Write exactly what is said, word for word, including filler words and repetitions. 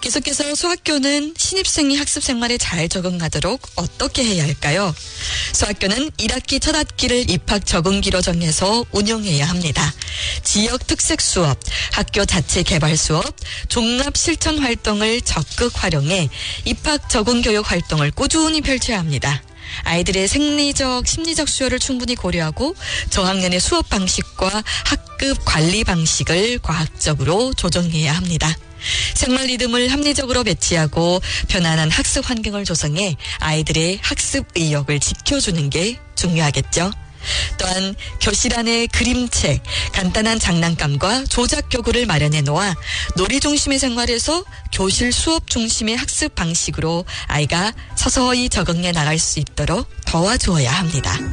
계속해서 수학교는 신입생이 학습 생활에 잘 적응하도록 어떻게 해야 할까요? 수학교는 일 학기 첫 학기를 입학 적응기로 정해서 운영해야 합니다. 지역 특색 수업, 학교 자체 개발 수업, 종합 실천 활동을 적극 활용해 입학 적응 교육 활동을 꾸준히 펼쳐야 합니다. 아이들의 생리적, 심리적 수요를 충분히 고려하고 저학년의 수업 방식과 학급 관리 방식을 과학적으로 조정해야 합니다. 생활 리듬을 합리적으로 배치하고 편안한 학습 환경을 조성해 아이들의 학습 의욕을 지켜주는 게 중요하겠죠. 또한 교실 안에 그림책, 간단한 장난감과 조작 교구를 마련해 놓아 놀이 중심의 생활에서 교실 수업 중심의 학습 방식으로 아이가 서서히 적응해 나갈 수 있도록 도와주어야 합니다.